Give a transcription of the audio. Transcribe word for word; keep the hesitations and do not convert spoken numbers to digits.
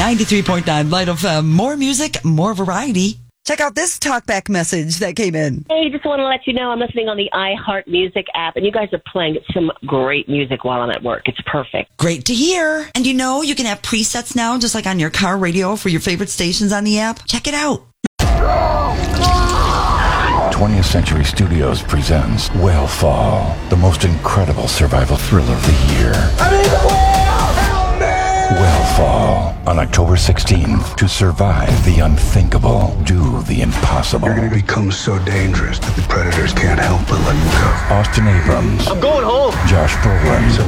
ninety-three point nine Light F M. More music, more variety. Check out this talkback message that came in. Hey, just want to let you know I'm listening on the iHeart Music app, and you guys are playing some great music while I'm at work. It's perfect. Great to hear. And you know, you can have presets now, just like on your car radio for your favorite stations on the app. Check it out. twentieth Century Studios presents Whale the most incredible survival thriller of the year. I'm in the whale! Help me! Whale on October sixteenth. To survive the unthinkable, do the impossible. You're going to become so dangerous that the predators can't help but let you go. Austin Abrams. I'm going home. Josh Brolin.